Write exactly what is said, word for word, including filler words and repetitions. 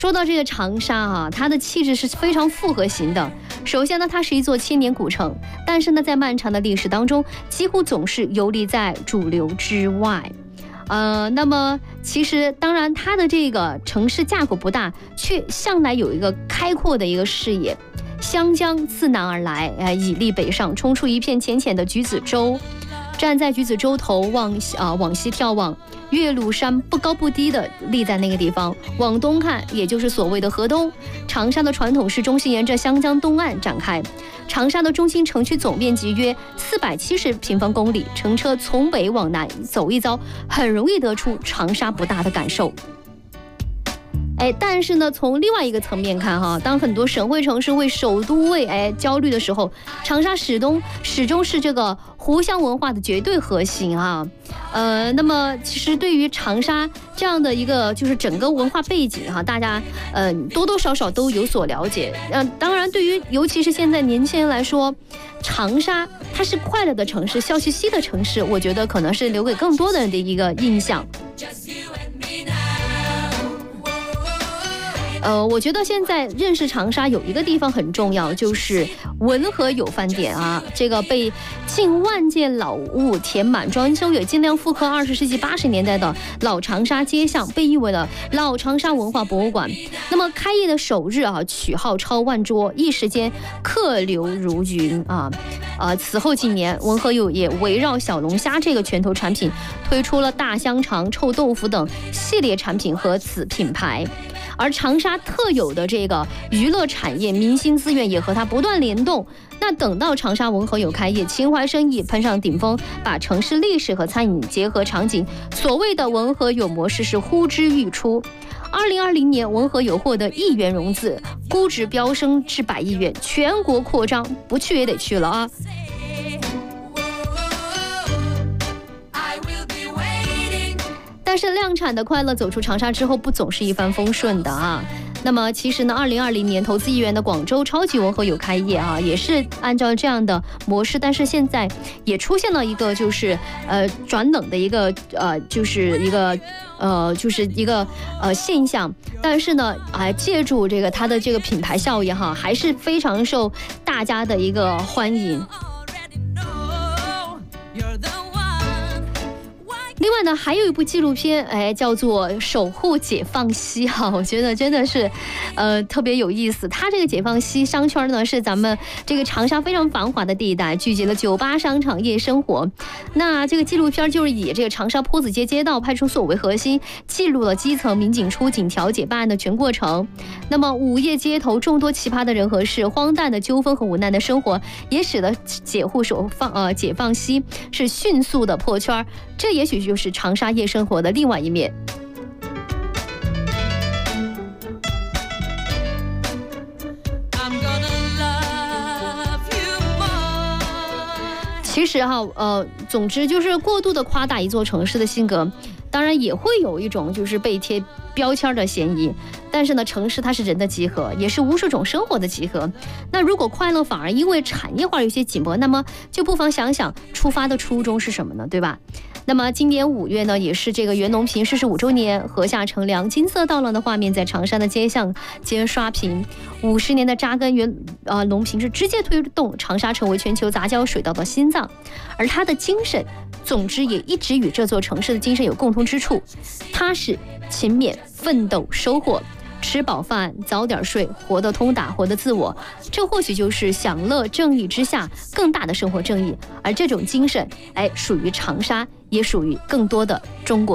说到这个长沙啊，它的气质是非常复合型的。首先呢，它是一座千年古城，但是呢，在漫长的历史当中，几乎总是游离在主流之外。呃，那么其实当然，它的这个城市架构不大，却向来有一个开阔的一个视野。湘江自南而来，呃，屹立北上，冲出一片浅浅的橘子洲。站在橘子洲头往啊往西眺望，岳麓山不高不低的立在那个地方。往东看，也就是所谓的河东。长沙的传统市中心沿着湘江东岸展开。长沙的中心城区总面积约四百七十平方公里，乘车从北往南走一遭，很容易得出长沙不大的感受。哎，但是呢，从另外一个层面看哈，当很多省会城市为首都位哎焦虑的时候，长沙始终始终是这个湖湘文化的绝对核心啊。呃，那么其实对于长沙这样的一个就是整个文化背景哈，大家呃多多少少都有所了解。呃，当然对于尤其是现在年轻人来说，长沙它是快乐的城市，笑嘻嘻的城市，我觉得可能是留给更多的人的一个印象。呃，我觉得现在认识长沙有一个地方很重要，就是文和友饭店啊，这个被近万件老物填满，装修也尽量复刻二十世纪八十年代的老长沙街巷，被誉为了老长沙文化博物馆。那么开业的首日啊，曲号超万桌，一时间客流如云啊。呃，此后几年，文和友也围绕小龙虾这个拳头产品，推出了大香肠、臭豆腐等系列产品和子品牌。而长沙特有的这个娱乐产业、明星资源也和它不断联动。那等到长沙文和友开业，情怀生意攀上顶峰，把城市历史和餐饮结合场景，所谓的文和友模式是呼之欲出。二零二零年，文和友获得亿元融资，估值飙升至百亿元，全国扩张，不去也得去了啊。但是量产的快乐走出长沙之后，不总是一帆风顺的啊。那么其实呢，二零二零年投资亿元的广州超级文和友开业啊，也是按照这样的模式，但是现在也出现了一个就是呃转冷的一个呃就是一个呃就是一个呃现象。但是呢，啊借助这个它的这个品牌效应哈，还是非常受大家的一个欢迎。另外呢，还有一部纪录片，哎，叫做《守护解放西》哈，我觉得真的是，呃，特别有意思。它这个解放西商圈呢，是咱们这个长沙非常繁华的地带，聚集了酒吧、商场、夜生活。那这个纪录片就是以这个长沙坡子街街道派出所为核心，记录了基层民警出警调解办案的全过程。那么午夜街头众多奇葩的人和事、荒诞的纠纷和无奈的生活，也使得解护手放呃解放西是迅速的破圈。这也许就是长沙夜生活的另外一面。其实哈，呃，总之就是过度的夸大一座城市的性格，当然也会有一种就是被贴标签的嫌疑。但是呢，城市它是人的集合，也是无数种生活的集合。那如果快乐反而因为产业化有些紧迫，那么就不妨想想出发的初衷是什么呢？对吧？那么今年五月呢，也是这个袁隆平逝世五周年，禾下乘凉、金色到老的画面在长沙的街巷间刷屏。五十年的扎根，袁呃隆平是直接推动长沙成为全球杂交水稻的心脏，而他的精神，总之也一直与这座城市的精神有共同之处，踏实、勤勉、奋斗、收获。吃饱饭，早点睡，活得通达，活得自我，这或许就是享乐正义之下更大的生活正义。而这种精神，哎，属于长沙，也属于更多的中国。